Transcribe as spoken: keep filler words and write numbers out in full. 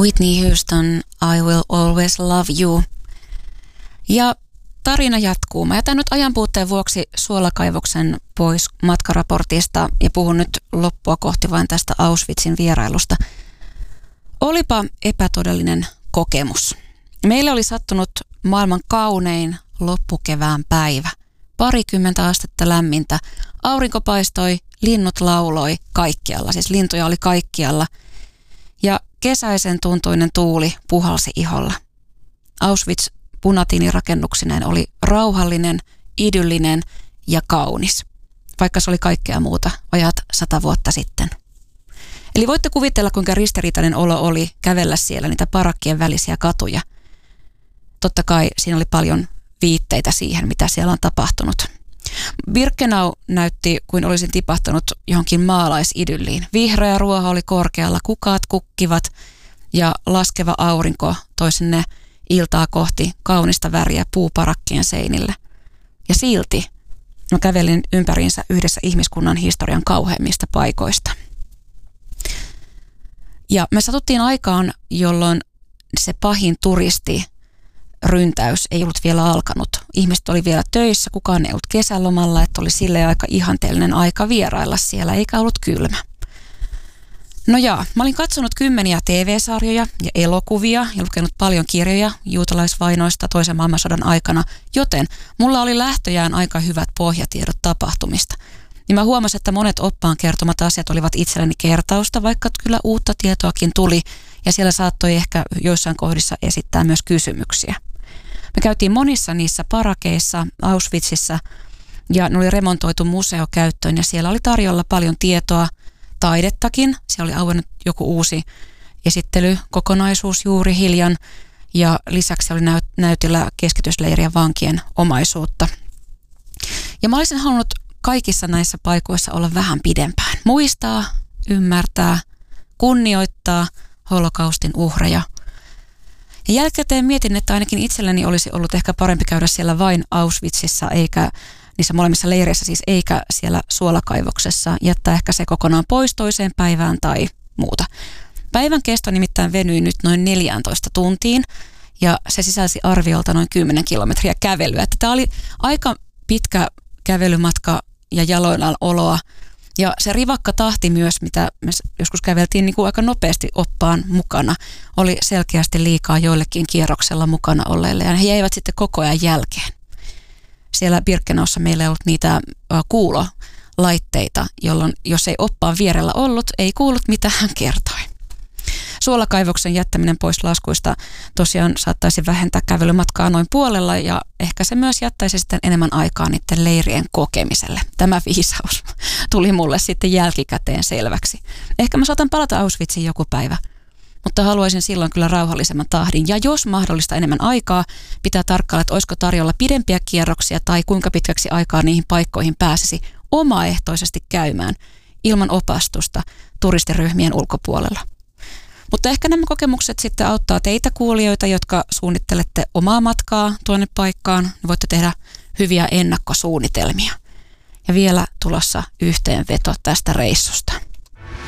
Whitney Houston, I Will Always Love You. Ja tarina jatkuu. Mä jätän nyt ajanpuutteen vuoksi suolakaivoksen pois matkaraportista ja puhun nyt loppua kohti vain tästä Auschwitzin vierailusta. Olipa epätodellinen kokemus. Meille oli sattunut maailman kaunein loppukevään päivä. Parikymmentä astetta lämmintä. Aurinko paistoi, linnut lauloi kaikkialla. Siis lintuja oli kaikkialla. Ja kesäisen tuntuinen tuuli puhalsi iholla. Auschwitz punatiinirakennuksineen oli rauhallinen, idyllinen ja kaunis, vaikka se oli kaikkea muuta ajat sata vuotta sitten. Eli voitte kuvitella, kuinka ristiriitainen olo oli kävellä siellä niitä parakkien välisiä katuja. Totta kai siinä oli paljon viitteitä siihen, mitä siellä on tapahtunut. Birkenau näytti kuin olisin tipahtanut johonkin maalaisidylliin. Vihreä ruoho oli korkealla, kukaat kukkivat ja laskeva aurinko toi sinne iltaa kohti kaunista väriä puuparakkien seinille. Ja silti mä kävelin ympäriinsä yhdessä ihmiskunnan historian kauheimmista paikoista. Ja me satuttiin aikaan, jolloin se pahin turisti ryntäys ei ollut vielä alkanut. Ihmiset oli vielä töissä, kukaan ei ollut kesälomalla, että oli silleen aika ihanteellinen aika vierailla siellä, eikä ollut kylmä. No jaa, mä olin katsonut kymmeniä T V-sarjoja ja elokuvia ja lukenut paljon kirjoja juutalaisvainoista toisen maailmansodan aikana, joten mulla oli lähtöjään aika hyvät pohjatiedot tapahtumista. Niin mä huomasin, että monet oppaan kertomat asiat olivat itselleni kertausta, vaikka kyllä uutta tietoakin tuli ja siellä saattoi ehkä joissain kohdissa esittää myös kysymyksiä. Me käytiin monissa niissä parakeissa Auschwitzissa ja ne oli remontoitu museokäyttöön ja siellä oli tarjolla paljon tietoa, taidettakin. Siellä oli auennut joku uusi esittelykokonaisuus juuri hiljan ja lisäksi oli näyt- näytillä keskitysleirien vankien omaisuutta. Ja mä olisin halunnut kaikissa näissä paikoissa olla vähän pidempään. Muistaa, ymmärtää, kunnioittaa holokaustin uhreja. Ja jälkikäteen mietin, että ainakin itselleni olisi ollut ehkä parempi käydä siellä vain Auschwitzissa eikä niissä molemmissa leireissä siis eikä siellä suolakaivoksessa, jättää ehkä se kokonaan pois toiseen päivään tai muuta. Päivän kesto nimittäin venyi nyt noin neljätoista tuntiin ja se sisälsi arviolta noin kymmenen kilometriä kävelyä. Että tämä oli aika pitkä kävelymatka ja jaloillaan oloa ja se rivakka tahti myös, mitä me joskus käveltiin niin kuin aika nopeasti oppaan mukana, oli selkeästi liikaa joillekin kierroksella mukana olleille ja he jäivät sitten koko ajan jälkeen. Siellä Birkenaussa meillä ei ollut niitä kuulolaitteita, jolloin jos ei oppaan vierellä ollut, ei kuullut mitä hän kertoi. Suolakaivoksen jättäminen pois laskuista tosiaan saattaisi vähentää kävelymatkaa noin puolella ja ehkä se myös jättäisi sitten enemmän aikaa niiden leirien kokemiselle. Tämä viisaus tuli mulle sitten jälkikäteen selväksi. Ehkä mä saatan palata Auschwitziin joku päivä. Mutta haluaisin silloin kyllä rauhallisemman tahdin. Ja jos mahdollista enemmän aikaa, pitää tarkkailla, että olisiko tarjolla pidempiä kierroksia tai kuinka pitkäksi aikaa niihin paikkoihin pääsisi omaehtoisesti käymään ilman opastusta turistiryhmien ulkopuolella. Mutta ehkä nämä kokemukset sitten auttaa teitä kuulijoita, jotka suunnittelette omaa matkaa tuonne paikkaan. Voitte tehdä hyviä ennakkosuunnitelmia. Ja vielä tulossa yhteenveto tästä reissusta.